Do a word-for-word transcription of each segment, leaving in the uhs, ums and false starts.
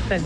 Tabii.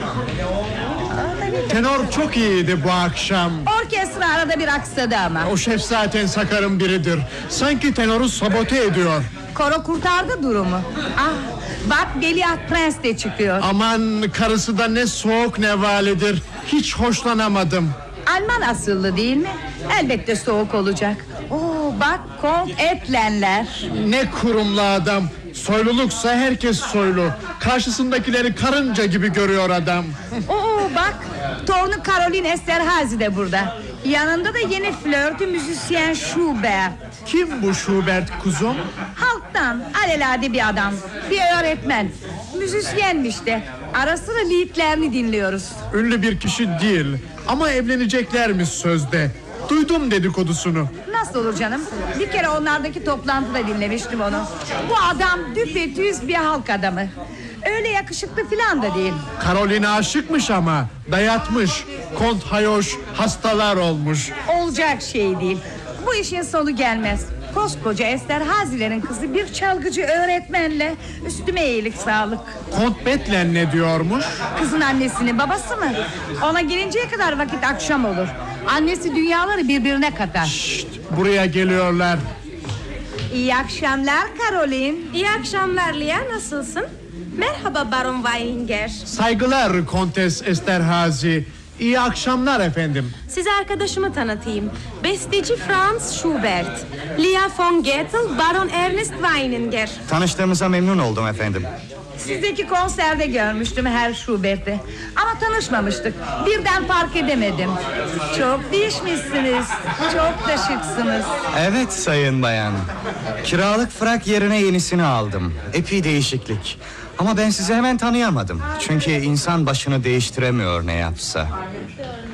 Tenor çok iyiydi bu akşam. Orkestra arada bir aksadı ama. O şef zaten sakarın biridir. Sanki tenoru sabote ediyor. Koro kurtardı durumu. Ah, bak Veliaht Prens de çıkıyor. Aman, karısı da ne soğuk ne validir. Hiç hoşlanamadım. Alman asıllı değil mi? Elbette soğuk olacak. Oo, bak Kont Etlenler. Ne kurumlu adam. Soyluluksa herkes soylu. Karşısındakileri karınca gibi görüyor adam. Oo, bak torunu Caroline Esterhazy de burada. Yanında da yeni flörtü müzisyen Schubert. Kim bu Schubert kuzum? Halktan alelade bir adam. Bir öğretmen. Müzisyenmiş de. Ara sıra liedlerini dinliyoruz. Ünlü bir kişi değil. Ama evleneceklermiş sözde. Duydum dedikodusunu. Nasıl olur canım? Bir kere onlardaki toplantıda dinlemiştim onu. Bu adam düpedüz bir halk adamı. Öyle yakışıklı filan da değil. Caroline aşıkmış ama dayatmış. Kont Hayoş hastalar olmuş. Olacak şey değil. Bu işin sonu gelmez. Koskoca Esterhazy'lerin kızı bir çalgıcı öğretmenle. Üstüme iyilik sağlık. Kont Betlen ne diyormuş? Kızın annesinin babası mı? Ona gelinceye kadar vakit akşam olur. Annesi dünyaları birbirine katar. Şşt, buraya geliyorlar. İyi akşamlar Caroline. İyi akşamlar Lia, nasılsın? Merhaba Baron Weininger. Saygılar Kontes Esterhazy. İyi akşamlar efendim. Size arkadaşımı tanıtayım. Besteci Franz Schubert. Lia von Gettel, Baron Ernest Weininger. Tanıştığımıza memnun oldum efendim. Sizdeki konserde görmüştüm Herr Schubert'i. Ama tanışmamıştık. Birden fark edemedim. Çok değişmişsiniz. Çok da şıksınız. Evet sayın bayan. Kiralık frak yerine yenisini aldım. Epey değişiklik. Ama ben sizi hemen tanıyamadım. Çünkü insan başını değiştiremiyor ne yapsa.